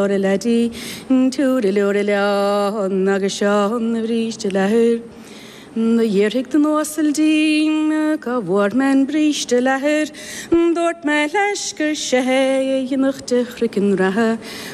Lady, to the Lorella, Nagashaw, the Breach de la Hur. The year hick the nossel deem, ka warman Breach de la Hur, dort my lashker shahay, ye muchte fricken raha.